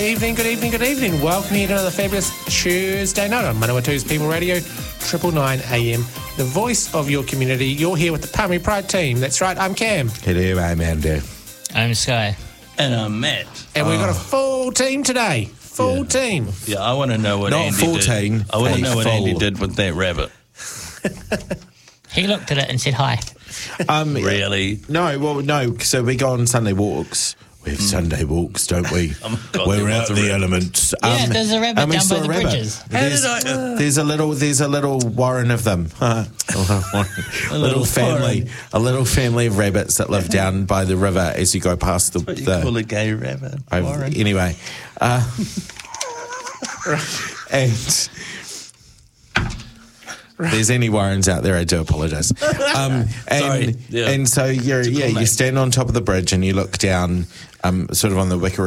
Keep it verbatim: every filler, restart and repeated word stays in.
evening, good evening, good evening. Welcome here to another fabulous Tuesday night on Manawatu's People Radio, Triple Nine A M. The voice of your community. You're here with the Palmy Pride team. That's right, I'm Cam. Hello, I'm Andy. I'm Sky. And I'm Matt. And we've Oh. got a full team today. Full Yeah. team. Yeah, I want to know what Not Andy fourteen, did. I want to know what full. Andy did with that rabbit. He looked at it and said hi. Um, Really? No, well, no. So we go on Sunday walks. We have Sunday walks, don't we? Oh my God, We're there out was a the rabbit. elements. Yeah, there's a rabbit and we down saw by a the rabbit. bridges. How There's, did I- uh, there's a little, there's a little warren of them. a little, little family, warren. a little family of rabbits that live down by the river as you go past the. What you the call a gay rabbit? I've- Warren? anyway, uh, and if there's any Warrens out there, I do apologise. Um, and, Sorry, yeah. and so you're, yeah, cool you name. stand on top of the bridge and you look down, um, sort of on the Wickery